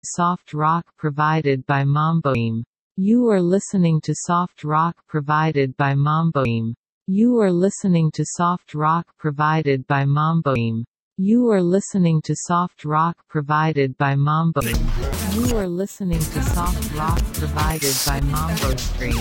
Soft rock provided by Mamboim. You are listening to soft rock provided by Mamboim. You are listening to soft rock provided by Mamboim. You are listening to soft rock provided by Mamboim. You are listening to soft rock provided by Mambo Stream.